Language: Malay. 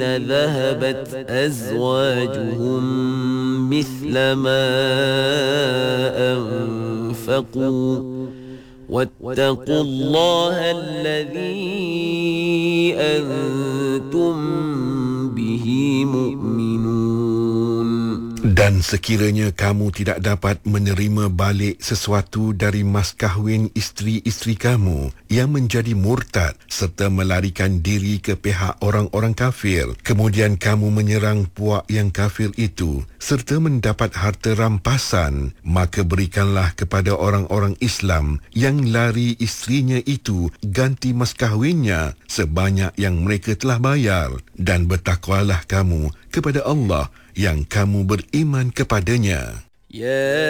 ذهبت أزواجهم مثل ما أنفقوا واتقوا الله الذي أنتم به مؤمنون. Dan sekiranya kamu tidak dapat menerima balik sesuatu dari mas kahwin isteri-isteri kamu yang menjadi murtad serta melarikan diri ke pihak orang-orang kafir, kemudian kamu menyerang puak yang kafir itu serta mendapat harta rampasan, maka berikanlah kepada orang-orang Islam yang lari isterinya itu ganti mas kahwinnya sebanyak yang mereka telah bayar, dan bertakwalah kamu kepada Allah yang kamu beriman kepadanya. Ya